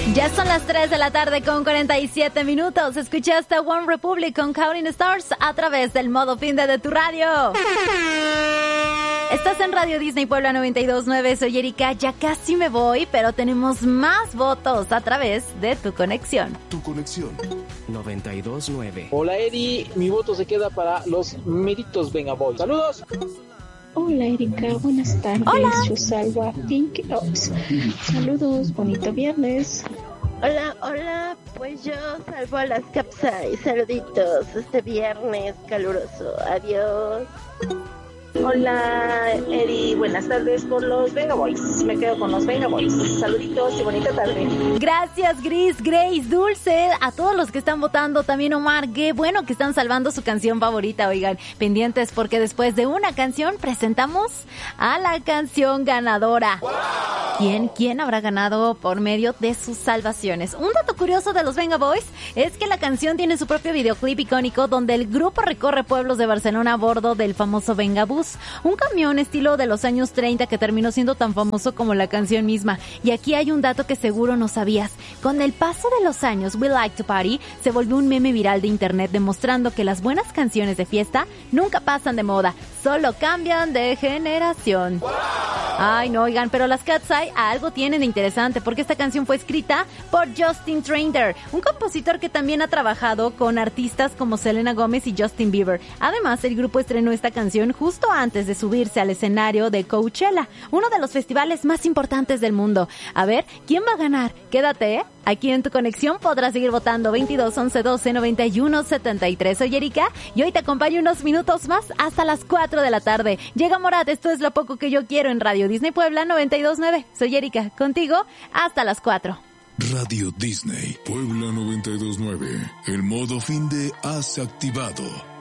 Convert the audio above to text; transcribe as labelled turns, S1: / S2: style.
S1: Ya son las 3 de la tarde con 47 minutos. Escuchaste One Republic con Counting Stars a través del modo fin de tu radio. Estás en Radio Disney Puebla 92.9. Soy Erika. Ya casi me voy, pero tenemos más votos a través de Tu Conexión.
S2: Tu Conexión 92.9.
S3: Hola Eri, mi voto se queda para los meritos Venga Boys. ¡Saludos!
S4: Hola Erika, buenas tardes.
S1: Hola.
S4: Yo salvo a Pink Ops. Saludos, bonito viernes.
S5: Hola, pues yo salvo a las Capsai. Saluditos este viernes caluroso. Adiós.
S6: Hola Eri, buenas tardes por los Venga Boys. Me quedo con los Venga Boys. Saluditos y bonita tarde.
S1: Gracias Gris, Grace, Dulce, a todos los que están votando, también Omar, qué bueno que están salvando su canción favorita, oigan, pendientes porque después de una canción presentamos a la canción ganadora. ¿Quién habrá ganado por medio de sus salvaciones? Un dato curioso de los Venga Boys es que la canción tiene su propio videoclip icónico donde el grupo recorre pueblos de Barcelona a bordo del famoso Venga Bus, un camión estilo de los años 30 que terminó siendo tan famoso como la canción misma. Y aquí hay un dato que seguro no sabías. Con el paso de los años, We Like to Party se volvió un meme viral de internet demostrando que las buenas canciones de fiesta nunca pasan de moda, solo cambian de generación. Ay, no, oigan, pero las Cat's Eye algo tienen de interesante porque esta canción fue escrita por Justin Trainer, un compositor que también ha trabajado con artistas como Selena Gomez y Justin Bieber. Además, el grupo estrenó esta canción justo antes de subirse al escenario de Coachella, uno de los festivales más importantes del mundo. A ver, ¿quién va a ganar? Quédate, aquí en Tu Conexión podrás seguir votando 22 11 12 91 73. Soy Erika y hoy te acompaño unos minutos más hasta las 4 de la tarde. Llega Morat, esto es Lo Poco Que Yo Quiero en Radio Disney Puebla 92.9. Soy Erika, contigo hasta las 4.
S2: Radio Disney Puebla 92.9. El modo fin de has activado.